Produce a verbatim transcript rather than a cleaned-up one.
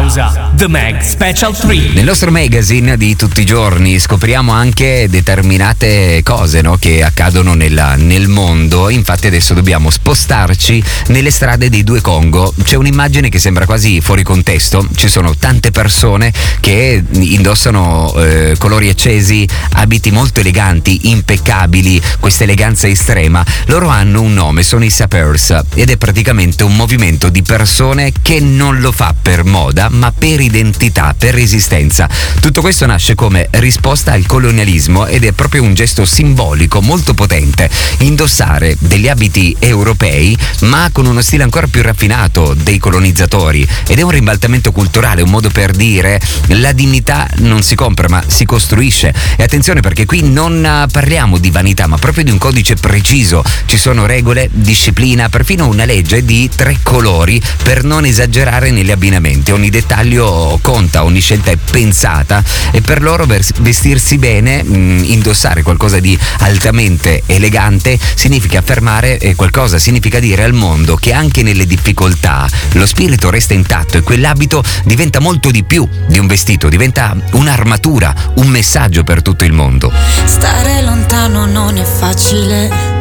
Pausa, The Mag Special tre. Nel nostro magazine di tutti i giorni scopriamo anche determinate cose, no, che accadono nella, nel mondo. Infatti adesso dobbiamo spostarci nelle strade dei due Congo. C'è un'immagine che sembra quasi fuori contesto. Ci sono tante persone che indossano eh, colori accesi, abiti molto eleganti, impeccabili, questa eleganza estrema. Loro hanno un nome, sono i Sappers, ed è praticamente un movimento di persone che non lo fa per moda ma per identità, per resistenza. Tutto questo nasce come risposta al colonialismo ed è proprio un gesto simbolico molto potente: indossare degli abiti europei ma con uno stile ancora più raffinato dei colonizzatori, ed è un ribaltamento culturale, un modo per dire la dignità non si compra ma si costruisce. E attenzione, perché qui non parliamo di vanità ma proprio di un codice preciso. Ci sono regole, disciplina, perfino una legge di tre colori per non esagerare negli abbinamenti. Ogni dettaglio conta, ogni scelta è pensata, e per loro vestirsi bene, mh, indossare qualcosa di altamente elegante significa affermare qualcosa, significa dire al mondo che anche nelle difficoltà lo spirito resta intatto e quell'abito diventa molto di più di un vestito, diventa un'armatura, un messaggio per tutto il mondo. Stare lontano non è facile,